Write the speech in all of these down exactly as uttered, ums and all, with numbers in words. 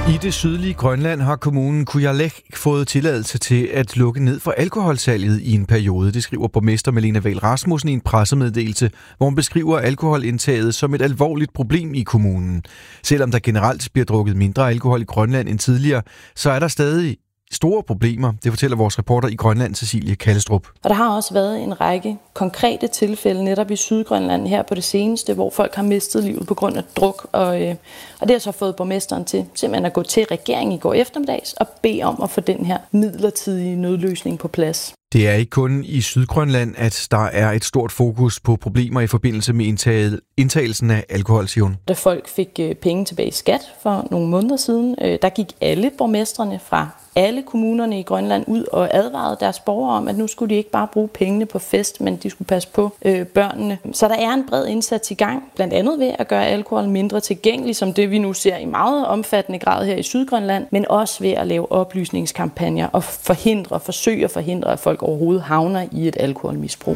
I det sydlige Grønland har kommunen Kujalleq fået tilladelse til at lukke ned for alkoholsalget i en periode. Det skriver borgmester Malene Wahl Rasmussen i en pressemeddelelse, hvor hun beskriver alkoholindtaget som et alvorligt problem i kommunen. Selvom der generelt bliver drukket mindre alkohol i Grønland end tidligere, så er der stadig store problemer. Det fortæller vores reporter i Grønland, Cecilie Kallestrup. Og der har også været en række konkrete tilfælde netop i Sydgrønland her på det seneste, hvor folk har mistet livet på grund af druk. Og, øh, og det har så fået borgmesteren til simpelthen at gå til regeringen i går eftermiddags og bede om at få den her midlertidige nødløsning på plads. Det er ikke kun i Sydgrønland, at der er et stort fokus på problemer i forbindelse med indtaget, indtagelsen af alkohol, siger hun. Da folk fik penge tilbage i skat for nogle måneder siden, der gik alle borgmestrene fra alle kommunerne i Grønland ud og advarede deres borgere om, at nu skulle de ikke bare bruge pengene på fest, men de skulle passe på øh, børnene. Så der er en bred indsats i gang, blandt andet ved at gøre alkohol mindre tilgængelig, som det vi nu ser i meget omfattende grad her i Sydgrønland, men også ved at lave oplysningskampagner og forhindre, forsøge at forhindre, at folk overhovedet havner i et alkoholmisbrug.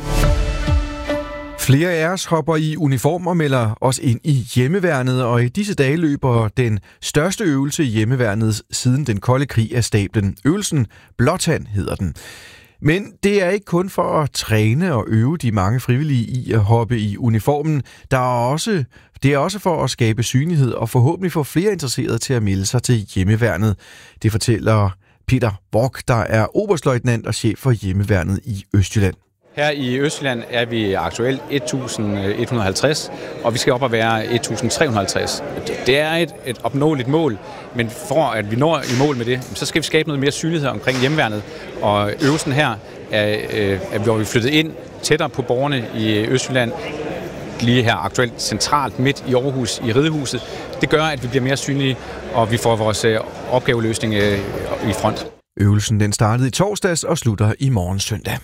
Flere af os hopper i uniform og melder os ind i hjemmeværnet, og i disse dage løber den største øvelse i hjemmeværnet siden den kolde krig af stablen. Øvelsen Blåtand hedder den. Men det er ikke kun for at træne og øve de mange frivillige i at hoppe i uniformen. Der er også, det er også for at skabe synlighed og forhåbentlig få flere interesserede til at melde sig til hjemmeværnet. Det fortæller Peter Borg, der er oberstløjtnant og chef for hjemmeværnet i Østjylland. Her i Østjylland er vi aktuelt et tusind et hundrede og halvtreds, og vi skal op og være et tusind tre hundrede og halvtreds. Det er et, et opnåeligt mål, men for at vi når i mål med det, så skal vi skabe noget mere synlighed omkring hjemmeværnet. Og øvelsen her er, er hvor vi flyttet ind tættere på borgerne i Østjylland, lige her aktuelt centralt midt i Aarhus i Ridehuset. Det gør, at vi bliver mere synlige, og vi får vores opgaveløsning i front. Øvelsen den startede i torsdags og slutter i morgen søndag.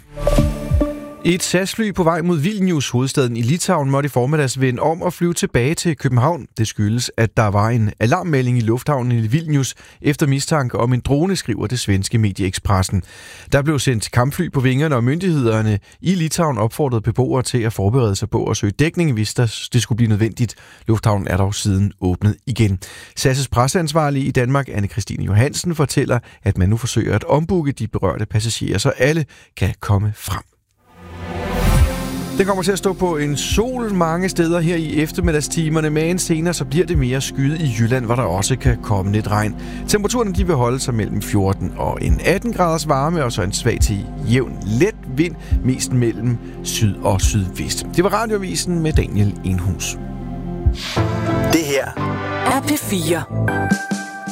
Et S A S-fly på vej mod Vilnius, hovedstaden i Litauen, måtte i formiddags vende om og flyve tilbage til København. Det skyldes, at der var en alarmmelding i lufthavnen i Vilnius efter mistanke om en drone, skriver det svenske medie Expressen. Der blev sendt kampfly på vingerne, og myndighederne i Litauen opfordrede beboere til at forberede sig på at søge dækning, hvis det skulle blive nødvendigt. Lufthavnen er dog siden åbnet igen. S A S' presseansvarlige i Danmark, Anne-Kristine Johansen, fortæller, at man nu forsøger at ombooke de berørte passagerer, så alle kan komme frem. Det kommer til at stå på en sol mange steder her i eftermiddagstimerne, men senere så bliver det mere skyet i Jylland, hvor der også kan komme lidt regn. Temperaturerne de vil holde sig mellem fjorten og en atten graders varme, og så en svag til jævn let vind, mest mellem syd og sydvest. Det var Radioavisen med Daniel Enhus. Det her er P fire.